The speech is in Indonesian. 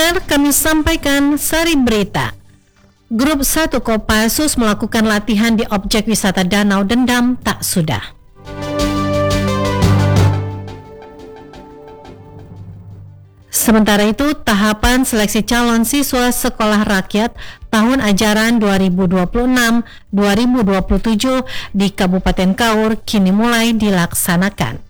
Pendengar, kami sampaikan sari berita. Grup 1 Kopassus melakukan latihan di objek wisata Danau Dendam tak sudah. Sementara itu, tahapan seleksi calon siswa sekolah rakyat tahun ajaran 2026-2027 di Kabupaten Kaur kini mulai dilaksanakan.